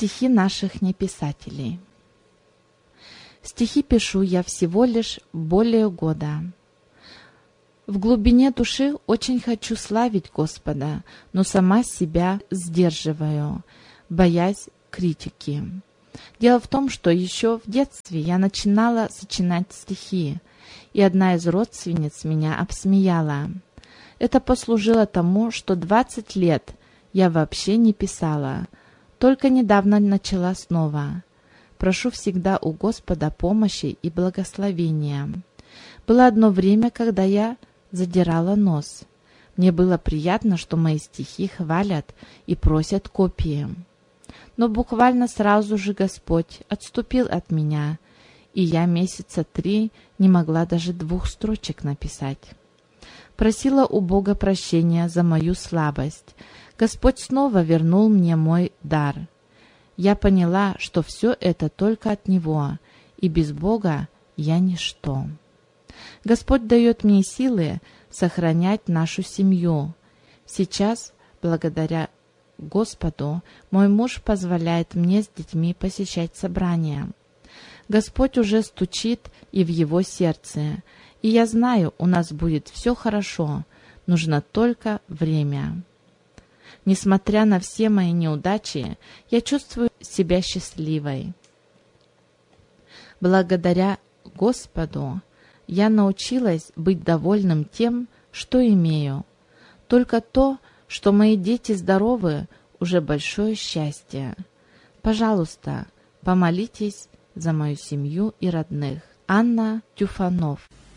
Стихи наших неписателей. Стихи пишу я всего лишь более года. В глубине души очень хочу славить Господа, но сама себя сдерживаю, боясь критики. Дело в том, что еще в детстве я начинала сочинять стихи, и одна из родственниц меня обсмеяла. Это послужило тому, что 20 лет я вообще не писала, только недавно начала снова. Прошу всегда у Господа помощи и благословения. Было одно время, когда я задирала нос. Мне было приятно, что мои стихи хвалят и просят копии. Но буквально сразу же Господь отступил от меня, и я месяца 3 не могла даже 2 строчек написать. Просила у Бога прощения за мою слабость. Господь снова вернул мне мой дар. Я поняла, что все это только от Него, и без Бога я ничто. Господь дает мне силы сохранять нашу семью. Сейчас, благодаря Господу, мой муж позволяет мне с детьми посещать собрания. Господь уже стучит и в его сердце, и я знаю, у нас будет все хорошо, нужно только время. Несмотря на все мои неудачи, я чувствую себя счастливой. Благодаря Господу я научилась быть довольным тем, что имею. Только то, что мои дети здоровы, уже большое счастье. Пожалуйста, помолитесь за мою семью и родных. Анна Тюфанов.